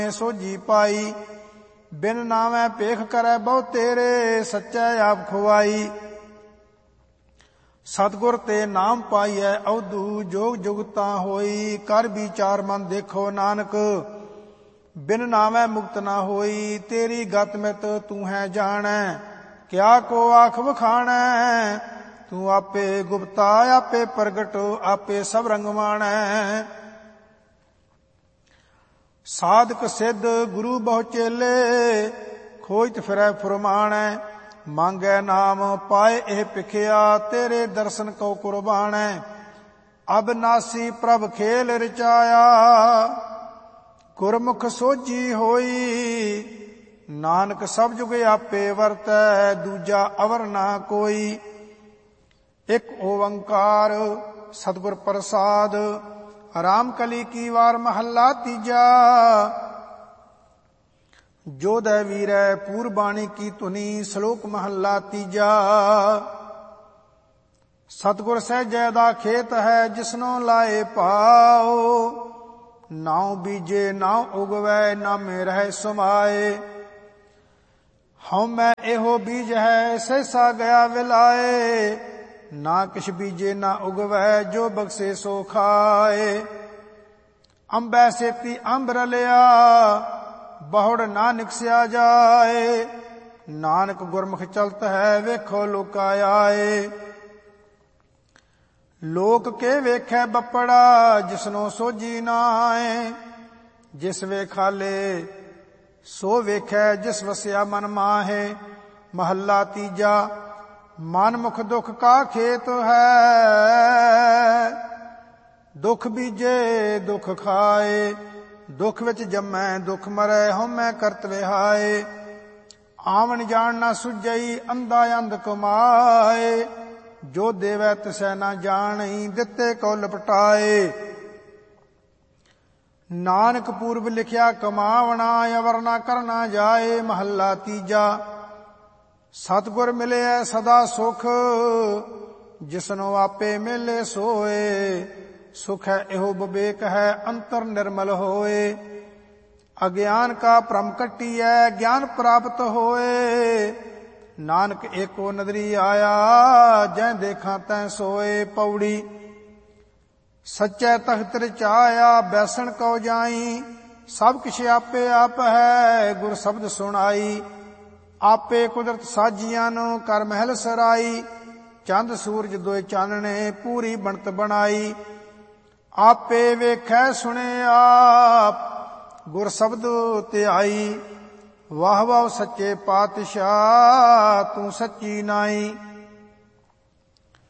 ਸੋਝੀ ਪਾਈ। ਬਿਨ ਨਾਵੇਂ ਭੇਖ ਕਰੈ ਬਹੁ ਤੇਰੇ, ਸੱਚੈ ਆਪ ਖੁਆਈ। ਸਤਿਗੁਰ ਤੇ ਨਾਮ ਪਾਈਐ ਅਵਧੂ, ਜੋਗ ਜੁਗਤਾ ਹੋਈ। ਕਰ ਵਿਚਾਰ ਮਨ ਦੇਖੋ ਨਾਨਕ, ਬਿਨ ਨਾਵੇਂ ਮੁਕਤ ਨਾ ਹੋਈ। ਤੇਰੀ ਗਤ ਮਿਤ ਤੂੰ ਹੈ ਜਾਣੈ, ਕਿਆ ਕੋ ਆਖ ਵਖਾਣੈ। ਤੂੰ ਆਪੇ ਗੁਪਤਾ ਆਪੇ ਪ੍ਰਗਟ, ਆਪੇ ਸਭ ਰੰਗ ਮਾਣੈ। ਸਾਧਕ ਸਿੱਧ ਗੁਰੂ ਬਹੁ ਚੇਲੇ, ਖੋਜਤ ਫਿਰੈ ਫੁਰਮਾਣੈ। ਮੰਗੈ ਨਾਮ ਪਾਏ ਇਹ ਭਿਖਿਆ, ਤੇਰੇ ਦਰਸ਼ਨ ਕਉ ਕੁਰਬਾਨੈ। ਅਬਨਾਸੀ ਪ੍ਰਭ ਖੇਲ ਰਚਾਇਆ, ਗੁਰਮੁਖ ਸੋਝੀ ਹੋਈ। ਨਾਨਕ ਸਭ ਜੁਗ ਆਪੇ ਵਰਤੈ, ਦੂਜਾ ਅਵਰ ਨਾ ਕੋਈ। ਇਕ ਓੰਕਾਰ ਸਤਿਗੁਰ ਪ੍ਰਸਾਦ। ਰਾਮ ਕਲੀ ਕੀ ਵਾਰ ਮਹੱਲਾ ਤੀਜਾ। ਜੋਧੈ ਵੀਰੈ ਪੂਰਬਾਣੀ ਕੀ ਧੁਨੀ, ਸ਼ਲੋਕ ਮਹੱਲਾ ਤੀਜਾ। ਸਤਿਗੁਰ ਸਹਿਜੈ ਦਾ ਖੇਤ ਹੈ, ਜਿਸਨੋ ਲਾਏ ਪਾਓ। ਨਾਉ ਬੀਜੇ ਨਾਉ ਉਗਵੈ, ਨਾਮੇ ਰਹਿ ਸਮਾਏ। ਹਉਮੈ ਇਹੋ ਬੀਜ ਹੈ, ਸਹਿਸਾ ਗਿਆ ਵਿਲਾਏ। ਨਾ ਕਿਛ ਬੀਜੇ ਨਾ ਉਗਵੈ, ਜੋ ਬਖਸ਼ੇ ਸੋ ਖਾਏ। ਅੰਬੈ ਸੇਤੀ ਅੰਬ ਰਲਿਆ, ਬਹੁੜ ਨਾ ਨਿਕਸਿਆ ਜਾਏ। ਨਾਨਕ ਗੁਰਮੁਖ ਚਲਤ ਹੈ, ਵੇਖੋ ਲੋਕਾ ਆਏ। ਲੋਕ ਕੇ ਵੇਖੈ ਬੱਪੜਾ, ਜਿਸਨੋ ਸੋਝੀ ਨਾਏ। ਜਿਸ ਵੇਖਾਲੇ ਸੋ ਵੇਖੈ, ਜਿਸ ਵਸਿਆ ਮਨ ਮਾਹੇ। ਮਹੱਲਾ ਤੀਜਾ। ਮਨ ਮੁਖ ਦੁਖ ਕਾ ਖੇਤ ਹੈ, ਦੁਖ ਬੀਜੇ ਦੁਖ ਖਾਏ। ਦੁਖ ਵਿੱਚ ਜੰਮੈ ਦੁਖ ਮਰੈ, ਹਉਮੈ ਕਰਤ ਵਿਹਾਏ। ਆਵਣ ਜਾਣ ਨਾ ਸੁਝਈ, ਅੰਧਾ ਅੰਧ ਕਮਾਏ। ਜੋ ਦੇਵੈ ਤਿਸੈ ਨਾ ਜਾਣਈ, ਦਿੱਤੇ ਕਉ ਲਪਟਾਏ। ਨਾਨਕ ਪੂਰਬ ਲਿਖਿਆ ਕਮਾਵਣਾ, ਅਵਰ ਨਾ ਕਰਨਾ ਜਾਏ। ਮਹੱਲਾ ਤੀਜਾ। ਸਤਿਗੁਰ ਮਿਲਿਐ ਸਦਾ ਸੁਖ, ਜਿਸਨੋ ਆਪੇ ਮਿਲੇ ਸੋਏ। ਸੁਖ ਹੈ ਇਹੋ ਵਿਵੇਕ ਹੈ, ਅੰਤਰ ਨਿਰਮਲ ਹੋਏ। ਅਗਿਆਨ ਕਾ ਭ੍ਰਮ ਕੱਟੀਐ, ਗਿਆਨ ਪ੍ਰਾਪਤ ਹੋਏ। ਨਾਨਕ ਏਕੋ ਨਦਰੀ ਆਇਆ, ਜੈ ਦੇਖਾਂ ਤੈ ਸੋਏ। ਪੌੜੀ। ਸੱਚੈ ਤਖਤ ਰਚਾਇਆ, ਬੈਸਣ ਕਉ ਜਾਈ। ਸਭ ਕਿਛ ਆਪੇ ਆਪ ਹੈ, ਗੁਰ ਸ਼ਬਦ ਸੁਣਾਈ। ਆਪੇ ਕੁਦਰਤ ਸਾਜੀਆਂ ਨੂੰ, ਕਰ ਮਹਿਲ ਸਰਾਈ। ਚੰਦ ਸੂਰਜ ਦੋਇ ਚਾਨਣੇ, ਪੂਰੀ ਬਣਤ ਬਣਾਈ। ਆਪੇ ਵੇਖੈ ਸੁਣੇ ਆਪ, ਗੁਰ ਸ਼ਬਦ ਧਿਆਈ। ਵਾਹ ਵਾਹ ਸੱਚੇ ਪਾਤਸ਼ਾਹ, ਤੂੰ ਸੱਚੀ ਨਾਈ।